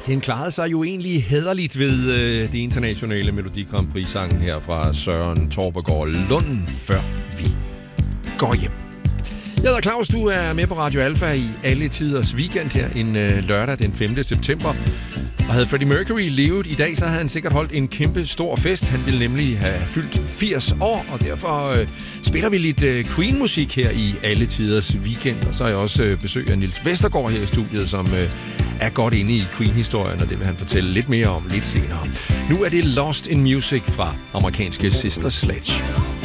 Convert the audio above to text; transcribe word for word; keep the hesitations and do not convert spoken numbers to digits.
Den klarede sig jo egentlig hæderligt ved øh, det internationale Melodi Grand Prix-sangen her fra Søren Torpegaard Lund, før vi går hjem. Jeg hedder Claus, du er med på Radio Alfa i alle tiders weekend her en øh, lørdag den femte september. Og havde Freddie Mercury levet i dag, så havde han sikkert holdt en kæmpe stor fest. Han ville nemlig have fyldt firs år, og derfor øh, spiller vi lidt øh, Queen-musik her i alle tiders weekend. Og så er jeg også øh, besøg af Niels Vestergaard her i studiet, som øh, er godt inde i Queen-historien, og det vil han fortælle lidt mere om lidt senere. Nu er det Lost in Music fra amerikanske Sister Sledge.